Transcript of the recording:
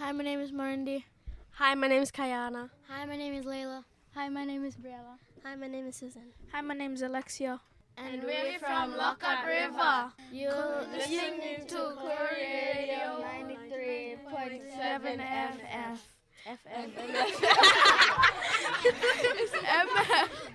Hi, my name is Marindi. Hi, my name is Kayana. Hi, my name is Layla. Hi, my name is Briella. Hi, my name is Susan. Hi, my name is Alexia. And we're from Lockhart River. You're listening to Korea Radio 93.7 FF. FF.